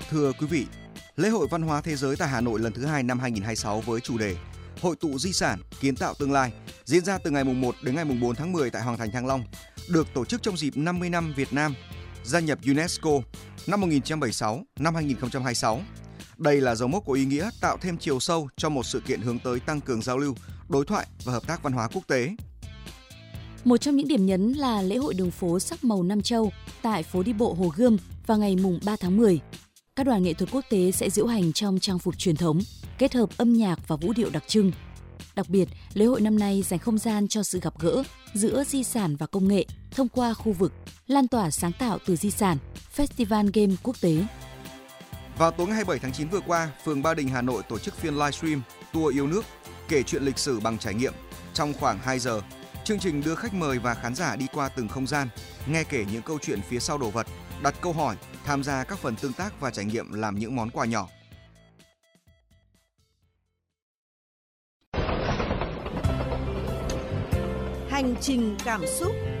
Thưa quý vị, lễ hội văn hóa thế giới tại Hà Nội lần thứ 2 năm 2026 với chủ đề Hội tụ di sản, kiến tạo tương lai diễn ra từ ngày 1 đến ngày 4 tháng 10 tại Hoàng thành Thăng Long, được tổ chức trong dịp 50 năm Việt Nam gia nhập UNESCO năm 1976 năm 2026. Đây là dấu mốc có ý nghĩa tạo thêm chiều sâu cho một sự kiện hướng tới tăng cường giao lưu, đối thoại và hợp tác văn hóa quốc tế. Một trong những điểm nhấn là lễ hội đường phố sắc màu Nam Châu tại phố đi bộ Hồ Gươm vào ngày 3 tháng 10. Các đoàn nghệ thuật quốc tế sẽ diễu hành trong trang phục truyền thống, kết hợp âm nhạc và vũ điệu đặc trưng. Đặc biệt, lễ hội năm nay dành không gian cho sự gặp gỡ giữa di sản và công nghệ thông qua khu vực, lan tỏa sáng tạo từ di sản, Festival Game quốc tế. Vào tối ngày 27 tháng 9 vừa qua, phường Ba Đình, Hà Nội tổ chức phiên livestream Tour yêu nước, kể chuyện lịch sử bằng trải nghiệm. Trong khoảng 2 giờ, chương trình đưa khách mời và khán giả đi qua từng không gian, nghe kể những câu chuyện phía sau đồ vật, đặt câu hỏi, tham gia các phần tương tác và trải nghiệm làm những món quà nhỏ. Hành trình cảm xúc.